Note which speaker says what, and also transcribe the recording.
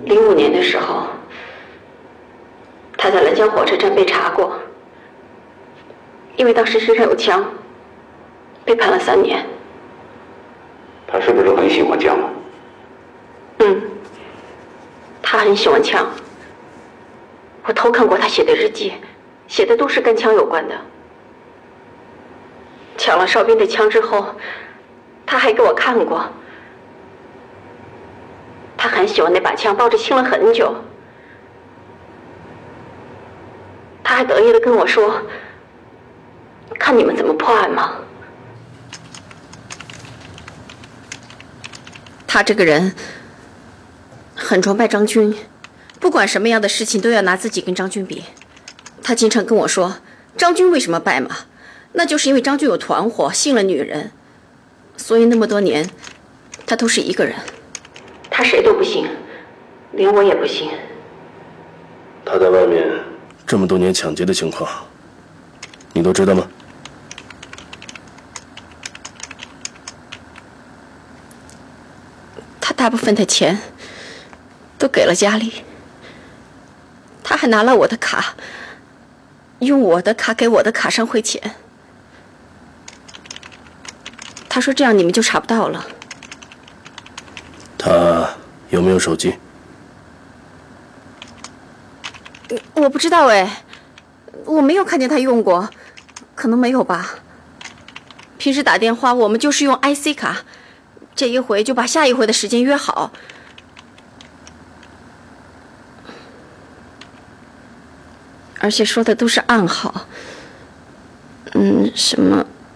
Speaker 1: 05年的时候，他在兰江火车站被查过，因为当时身上有枪，被判了3年。
Speaker 2: 他是不是很喜欢枪？
Speaker 1: 他很喜欢枪。我偷看过他写的日记，写的都是跟枪有关的。抢了哨兵的枪之后，他还给我看过。他很喜欢那把枪，抱着亲了很久。他还得意地跟我说：“看你们怎么破案吗？”他这个人很崇拜张军，不管什么样的事情都要拿自己跟张军比。他经常跟我说，张军为什么败马，那就是因为张军有团伙，信了女人，所以那么多年他都是一个人。他谁都不信，连我也不信。
Speaker 3: 他在外面这么多年抢劫的情况，你都知道吗？
Speaker 1: 他大部分的钱都给了家里，他还拿了我的卡，用我的卡给我的卡上汇钱。他说这样你们就查不到了。
Speaker 3: 他有没有手机？
Speaker 1: 我不知道哎，我没有看见他用过，可能没有吧。平时打电话我们就是用 IC 卡，这一回就把下一回的时间约好。而且说的都是暗号，什么